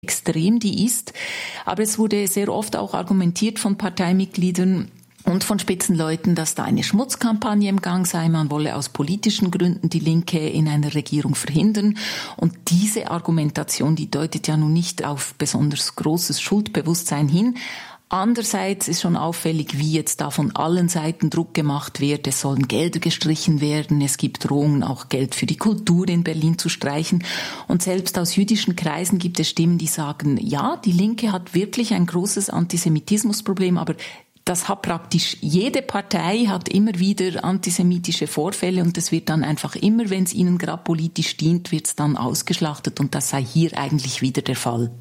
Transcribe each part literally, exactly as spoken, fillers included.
extrem die ist. Aber es wurde sehr oft auch argumentiert von Parteimitgliedern und von Spitzenleuten, dass da eine Schmutzkampagne im Gang sei. Man wolle aus politischen Gründen die Linke in einer Regierung verhindern. Und diese Argumentation, die deutet ja nun nicht auf besonders großes Schuldbewusstsein hin. Andererseits ist schon auffällig, wie jetzt da von allen Seiten Druck gemacht wird. Es sollen Gelder gestrichen werden. Es gibt Drohungen, auch Geld für die Kultur in Berlin zu streichen. Und selbst aus jüdischen Kreisen gibt es Stimmen, die sagen, ja, die Linke hat wirklich ein großes Antisemitismusproblem, aber das hat praktisch jede Partei, hat immer wieder antisemitische Vorfälle und das wird dann einfach immer, wenn es ihnen gerade politisch dient, wird es dann ausgeschlachtet und das sei hier eigentlich wieder der Fall.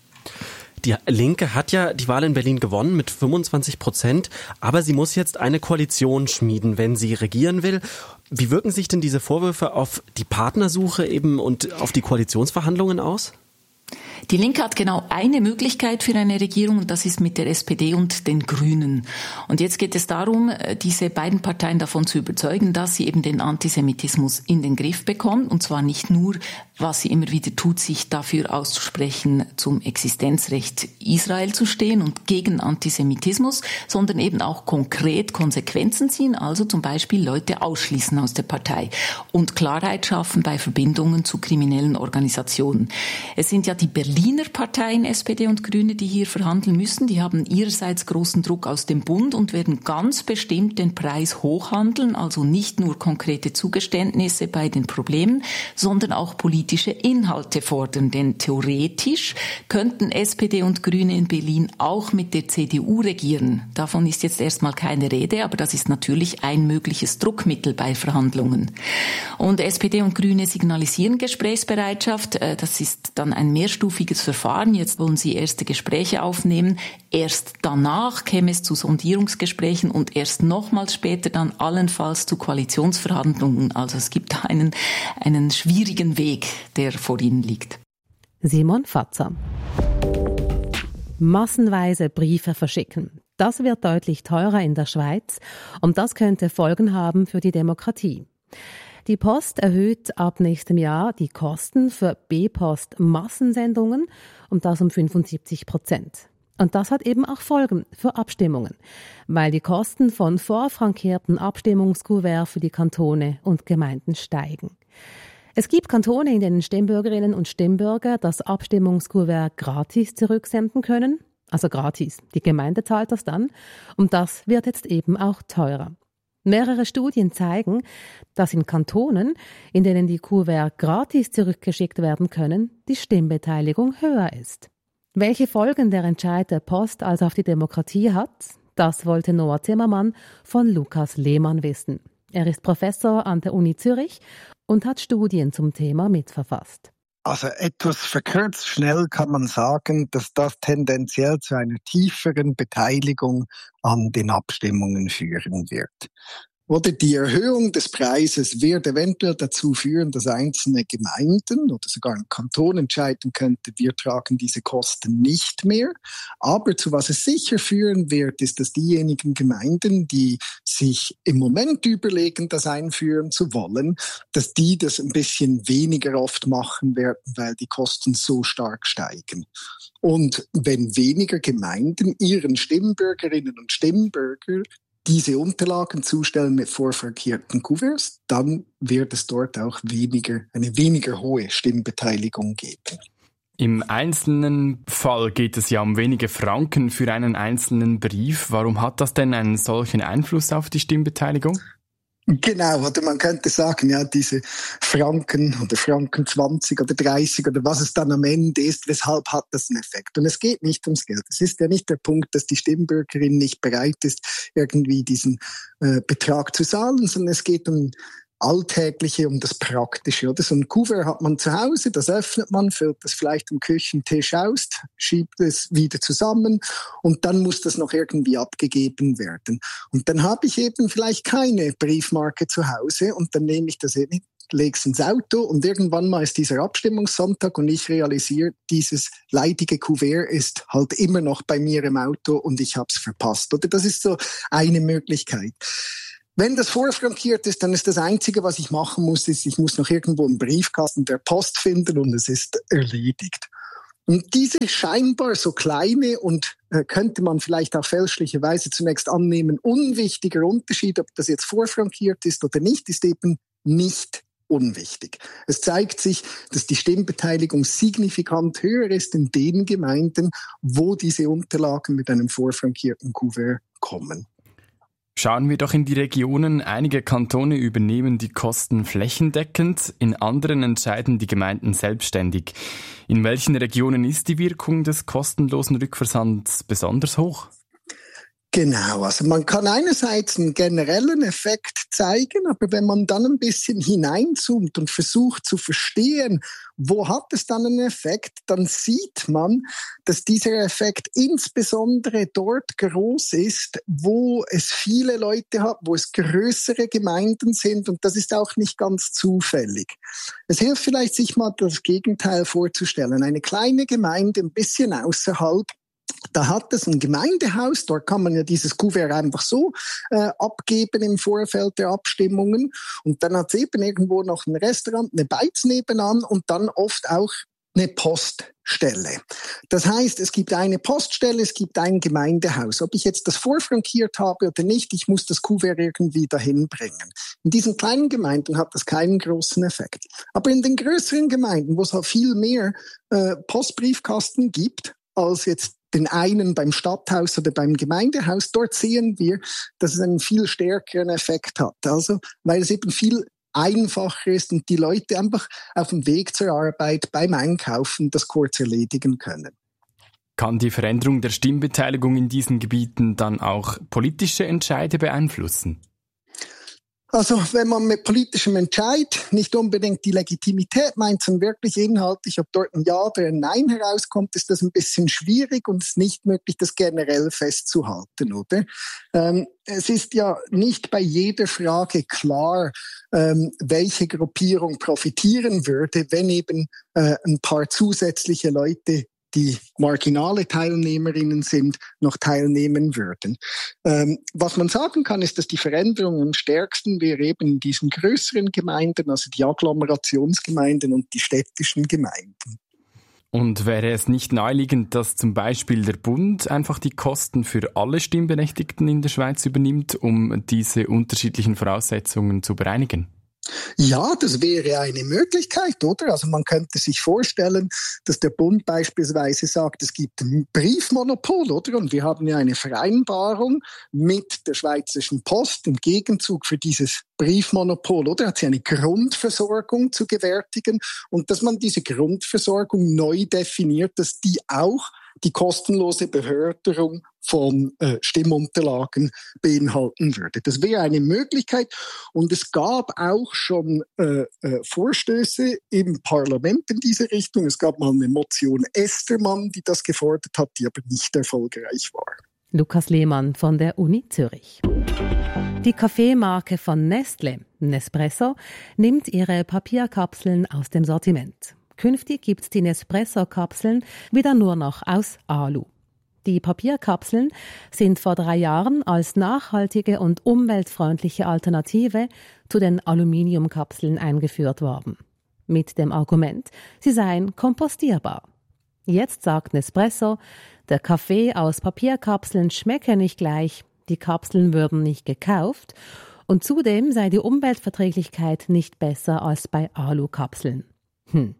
Die Linke hat ja die Wahl in Berlin gewonnen mit fünfundzwanzig Prozent, aber sie muss jetzt eine Koalition schmieden, wenn sie regieren will. Wie wirken sich denn diese Vorwürfe auf die Partnersuche eben und auf die Koalitionsverhandlungen aus? Die Linke hat genau eine Möglichkeit für eine Regierung und das ist mit der S P D und den Grünen. Und jetzt geht es darum, diese beiden Parteien davon zu überzeugen, dass sie eben den Antisemitismus in den Griff bekommen. Und zwar nicht nur, was sie immer wieder tut, sich dafür auszusprechen, zum Existenzrecht Israel zu stehen und gegen Antisemitismus, sondern eben auch konkret Konsequenzen ziehen, also zum Beispiel Leute ausschließen aus der Partei und Klarheit schaffen bei Verbindungen zu kriminellen Organisationen. Es sind ja die Berliner Parteien, S P D und Grüne, die hier verhandeln müssen. Die haben ihrerseits großen Druck aus dem Bund und werden ganz bestimmt den Preis hochhandeln, also nicht nur konkrete Zugeständnisse bei den Problemen, sondern auch politische Inhalte fordern. Denn theoretisch könnten S P D und Grüne in Berlin auch mit der C D U regieren. Davon ist jetzt erstmal keine Rede, aber das ist natürlich ein mögliches Druckmittel bei Verhandlungen. Und S P D und Grüne signalisieren Gesprächsbereitschaft. Das ist dann ein mehrstufiges Verfahren. Jetzt wollen sie erste Gespräche aufnehmen. Erst danach käme es zu Sondierungsgesprächen und erst nochmals später dann allenfalls zu Koalitionsverhandlungen. Also es gibt einen, einen schwierigen Weg, der vor ihnen liegt. Simon Fatzer. Massenweise Briefe verschicken. Das wird deutlich teurer in der Schweiz und das könnte Folgen haben für die Demokratie. Die Post erhöht ab nächstem Jahr die Kosten für B-Post-Massensendungen und das um fünfundsiebzig Prozent. Und das hat eben auch Folgen für Abstimmungen, weil die Kosten von vorfrankierten Abstimmungskuverts für die Kantone und Gemeinden steigen. Es gibt Kantone, in denen Stimmbürgerinnen und Stimmbürger das Abstimmungskuvert gratis zurücksenden können. Also gratis. Die Gemeinde zahlt das dann. Und das wird jetzt eben auch teurer. Mehrere Studien zeigen, dass in Kantonen, in denen die Kuverts gratis zurückgeschickt werden können, die Stimmbeteiligung höher ist. Welche Folgen der Entscheid der Post also auf die Demokratie hat, das wollte Noah Zimmermann von Lukas Lehmann wissen. Er ist Professor an der Uni Zürich und hat Studien zum Thema mitverfasst. Also etwas verkürzt schnell kann man sagen, dass das tendenziell zu einer tieferen Beteiligung an den Abstimmungen führen wird. Oder die Erhöhung des Preises wird eventuell dazu führen, dass einzelne Gemeinden oder sogar ein Kanton entscheiden könnte, wir tragen diese Kosten nicht mehr. Aber zu was es sicher führen wird, ist, dass diejenigen Gemeinden, die sich im Moment überlegen, das einführen zu wollen, dass die das ein bisschen weniger oft machen werden, weil die Kosten so stark steigen. Und wenn weniger Gemeinden ihren Stimmbürgerinnen und Stimmbürgern diese Unterlagen zustellen mit vorfrankierten Kuverts, dann wird es dort auch weniger, eine weniger hohe Stimmbeteiligung geben. Im einzelnen Fall geht es ja um wenige Franken für einen einzelnen Brief. Warum hat das denn einen solchen Einfluss auf die Stimmbeteiligung? Genau, oder man könnte sagen, ja, diese Franken oder Franken zwanzig oder dreißig oder was es dann am Ende ist, weshalb hat das einen Effekt? Und es geht nicht ums Geld. Es ist ja nicht der Punkt, dass die Stimmbürgerin nicht bereit ist, irgendwie diesen äh, Betrag zu zahlen, sondern es geht um Alltägliche, um das Praktische. Oder? So ein Kuvert hat man zu Hause, das öffnet man, füllt das vielleicht am Küchentisch aus, schiebt es wieder zusammen und dann muss das noch irgendwie abgegeben werden. Und dann habe ich eben vielleicht keine Briefmarke zu Hause und dann nehme ich das eben, lege es ins Auto und irgendwann mal ist dieser Abstimmungssonntag und ich realisiere, dieses leidige Kuvert ist halt immer noch bei mir im Auto und ich habe es verpasst. Oder das ist so eine Möglichkeit. Wenn das vorfrankiert ist, dann ist das Einzige, was ich machen muss, ist, ich muss noch irgendwo einen Briefkasten der Post finden und es ist erledigt. Und diese scheinbar so kleine und äh, könnte man vielleicht auch fälschlicherweise zunächst annehmen, unwichtiger Unterschied, ob das jetzt vorfrankiert ist oder nicht, ist eben nicht unwichtig. Es zeigt sich, dass die Stimmbeteiligung signifikant höher ist in den Gemeinden, wo diese Unterlagen mit einem vorfrankierten Kuvert kommen. Schauen wir doch in die Regionen. Einige Kantone übernehmen die Kosten flächendeckend, in anderen entscheiden die Gemeinden selbstständig. In welchen Regionen ist die Wirkung des kostenlosen Rückversands besonders hoch? Genau, also man kann einerseits einen generellen Effekt zeigen, aber wenn man dann ein bisschen hineinzoomt und versucht zu verstehen, wo hat es dann einen Effekt, dann sieht man, dass dieser Effekt insbesondere dort groß ist, wo es viele Leute hat, wo es größere Gemeinden sind, und das ist auch nicht ganz zufällig. Es hilft vielleicht, sich mal das Gegenteil vorzustellen. Eine kleine Gemeinde ein bisschen außerhalb, da hat es ein Gemeindehaus, dort kann man ja dieses Kuvert einfach so äh, abgeben im Vorfeld der Abstimmungen, und dann hat es eben irgendwo noch ein Restaurant, eine Beiz nebenan und dann oft auch eine Poststelle. Das heißt, es gibt eine Poststelle, es gibt ein Gemeindehaus. Ob ich jetzt das vorfrankiert habe oder nicht, ich muss das Kuvert irgendwie dahin bringen. In diesen kleinen Gemeinden hat das keinen großen Effekt. Aber in den größeren Gemeinden, wo es halt viel mehr äh, Postbriefkasten gibt, als jetzt den einen beim Stadthaus oder beim Gemeindehaus, dort sehen wir, dass es einen viel stärkeren Effekt hat. Also, weil es eben viel einfacher ist und die Leute einfach auf dem Weg zur Arbeit beim Einkaufen das kurz erledigen können. Kann die Veränderung der Stimmbeteiligung in diesen Gebieten dann auch politische Entscheide beeinflussen? Also wenn man mit politischem Entscheid nicht unbedingt die Legitimität meint, sondern wirklich inhaltlich, ob dort ein Ja oder ein Nein herauskommt, ist das ein bisschen schwierig und es ist nicht möglich, das generell festzuhalten, oder? Ähm, es ist ja nicht bei jeder Frage klar, ähm, welche Gruppierung profitieren würde, wenn eben äh, ein paar zusätzliche Leute, die marginale Teilnehmerinnen sind, noch teilnehmen würden. Ähm, was man sagen kann, ist, dass die Veränderung am stärksten wäre eben in diesen größeren Gemeinden, also die Agglomerationsgemeinden und die städtischen Gemeinden. Und wäre es nicht naheliegend, dass zum Beispiel der Bund einfach die Kosten für alle Stimmberechtigten in der Schweiz übernimmt, um diese unterschiedlichen Voraussetzungen zu bereinigen? Ja, das wäre eine Möglichkeit, oder? Also man könnte sich vorstellen, dass der Bund beispielsweise sagt, es gibt ein Briefmonopol, oder? Und wir haben ja eine Vereinbarung mit der Schweizerischen Post im Gegenzug für dieses Briefmonopol, oder? Hat sie eine Grundversorgung zu gewärtigen, und dass man diese Grundversorgung neu definiert, dass die auch die kostenlose Beförderung von äh, Stimmunterlagen beinhalten würde. Das wäre eine Möglichkeit, und es gab auch schon äh, äh, Vorstöße im Parlament in diese Richtung. Es gab mal eine Motion Estermann, die das gefordert hat, die aber nicht erfolgreich war. Lukas Lehmann von der Uni Zürich. Die Kaffeemarke von Nestlé, Nespresso, nimmt ihre Papierkapseln aus dem Sortiment. Künftig gibt es die Nespresso-Kapseln wieder nur noch aus Alu. Die Papierkapseln sind vor drei Jahren als nachhaltige und umweltfreundliche Alternative zu den Aluminiumkapseln eingeführt worden. Mit dem Argument, sie seien kompostierbar. Jetzt sagt Nespresso, der Kaffee aus Papierkapseln schmecke nicht gleich, die Kapseln würden nicht gekauft und zudem sei die Umweltverträglichkeit nicht besser als bei Alukapseln. Hm.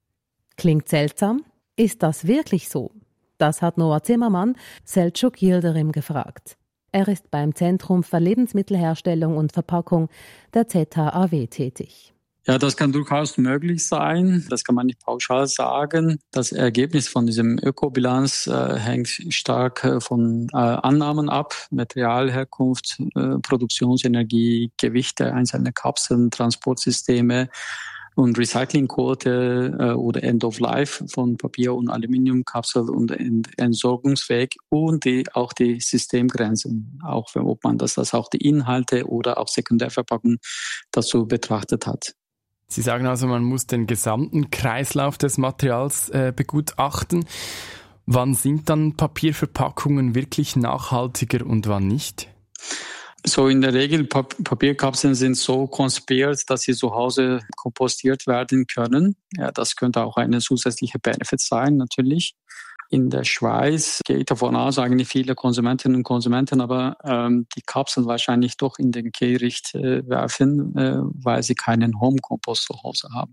Klingt seltsam? Ist das wirklich so? Das hat Noah Zimmermann Selçuk Yildirim gefragt. Er ist beim Zentrum für Lebensmittelherstellung und Verpackung der Z H A W tätig. Ja, das kann durchaus möglich sein. Das kann man nicht pauschal sagen. Das Ergebnis von diesem Ökobilanz äh, hängt stark äh, von äh, Annahmen ab. Materialherkunft, äh, Produktionsenergie, Gewichte einzelner Kapseln, Transportsysteme und Recyclingquote äh, oder End of Life von Papier- und Aluminiumkapseln und Entsorgungsweg und die, auch die Systemgrenzen, auch wenn, ob man das, das auch die Inhalte oder auch Sekundärverpackung dazu betrachtet hat. Sie sagen also, man muss den gesamten Kreislauf des Materials äh, begutachten. Wann sind dann Papierverpackungen wirklich nachhaltiger und wann nicht? So in der Regel, Pap- Papierkapseln sind so konzipiert, dass sie zu Hause kompostiert werden können. Ja, das könnte auch eine zusätzliche Benefit sein, natürlich. In der Schweiz geht davon aus, eigentlich viele Konsumentinnen und Konsumenten, aber ähm, die Kapseln wahrscheinlich doch in den Kehricht äh, werfen, äh, weil sie keinen Home-Kompost zu Hause haben.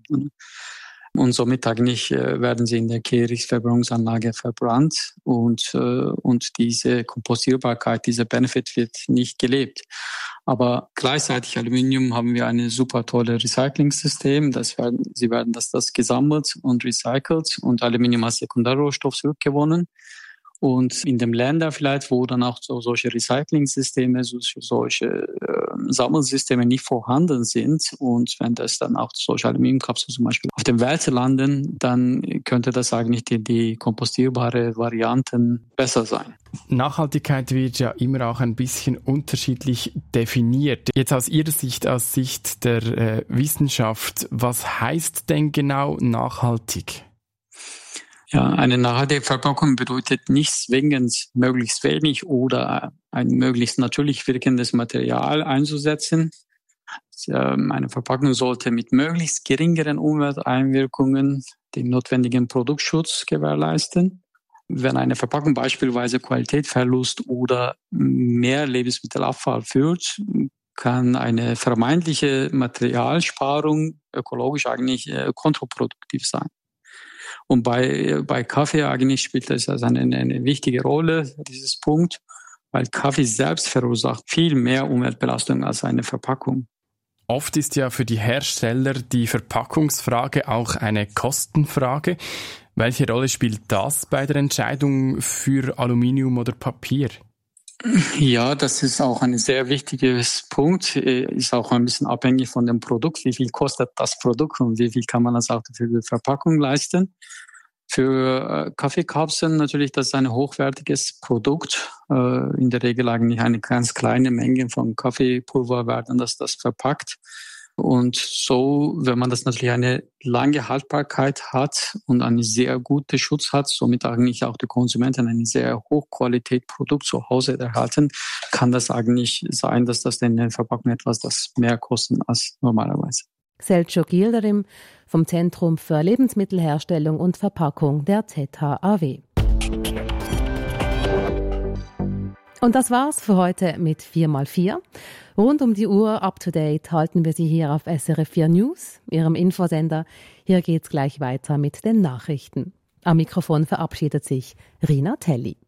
Und somit eigentlich äh, werden sie in der Kehrichtverbrennungsanlage verbrannt und, äh, und diese Kompostierbarkeit, dieser Benefit wird nicht gelebt. Aber gleichzeitig Aluminium haben wir ein super tolles Recycling-System. Das werden, sie werden das, das gesammelt und recycelt und Aluminium als Sekundärrohstoff zurückgewonnen. Und in dem Länder vielleicht, wo dann auch so solche Recycling-Systeme, so, solche äh, Sammelsysteme nicht vorhanden sind und wenn das dann auch solche Aluminiumkapseln zum Beispiel auf dem Welt landen, dann könnte das eigentlich die, die kompostierbare Varianten besser sein. Nachhaltigkeit wird ja immer auch ein bisschen unterschiedlich definiert. Jetzt aus Ihrer Sicht, aus Sicht der äh, Wissenschaft, was heißt denn genau nachhaltig? Ja, eine nachhaltige Verpackung bedeutet nicht zwingend möglichst wenig oder ein möglichst natürlich wirkendes Material einzusetzen. Eine Verpackung sollte mit möglichst geringeren Umwelteinwirkungen den notwendigen Produktschutz gewährleisten. Wenn eine Verpackung beispielsweise Qualitätsverlust oder mehr Lebensmittelabfall führt, kann eine vermeintliche Materialsparung ökologisch eigentlich kontraproduktiv sein. Und bei, bei Kaffee eigentlich spielt das also eine, eine wichtige Rolle, dieses Punkt, weil Kaffee selbst verursacht viel mehr Umweltbelastung als eine Verpackung. Oft ist ja für die Hersteller die Verpackungsfrage auch eine Kostenfrage. Welche Rolle spielt das bei der Entscheidung für Aluminium oder Papier? Ja, das ist auch ein sehr wichtiger Punkt. Ist auch ein bisschen abhängig von dem Produkt. Wie viel kostet das Produkt und wie viel kann man das auch für die Verpackung leisten? Für Kaffeekapseln natürlich, das ist ein hochwertiges Produkt. In der Regel eigentlich eine ganz kleine Menge von Kaffeepulver werden das, das verpackt. Und so, wenn man das natürlich eine lange Haltbarkeit hat und einen sehr guten Schutz hat, somit eigentlich auch die Konsumenten ein sehr Hochqualität-Produkt zu Hause erhalten, kann das eigentlich sein, dass das in der Verpackung etwas das mehr kosten als normalerweise. Selçuk Yildirim vom Zentrum für Lebensmittelherstellung und Verpackung der Z H A W. Und das war's für heute mit vier mal vier. Rund um die Uhr up to date halten wir Sie hier auf S R F vier News, Ihrem Infosender. Hier geht's gleich weiter mit den Nachrichten. Am Mikrofon verabschiedet sich Rina Telli.